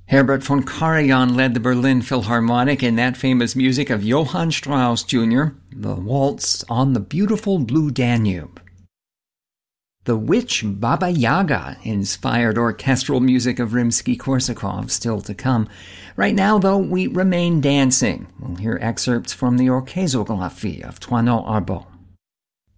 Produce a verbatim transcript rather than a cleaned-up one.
Herbert von Karajan led the Berlin Philharmonic in that famous music of Johann Strauss Junior, the waltz on the beautiful blue Danube. The witch Baba Yaga inspired orchestral music of Rimsky-Korsakov, still to come. Right now, though, we remain dancing. We'll hear excerpts from the Orchezographie of Toineau Arbot.